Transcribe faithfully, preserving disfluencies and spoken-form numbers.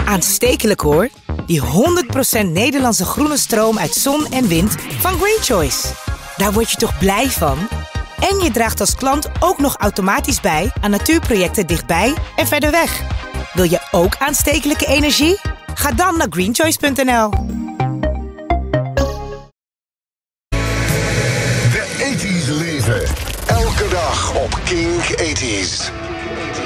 Aanstekelijk hoor. Die honderd procent Nederlandse groene stroom uit zon en wind van Green Choice. Daar word je toch blij van? En je draagt als klant ook nog automatisch bij aan natuurprojecten dichtbij en verder weg. Wil je ook aanstekelijke energie? Ga dan naar greenchoice punt n l. De tachtiger leven. Elke dag op Kink tachtig.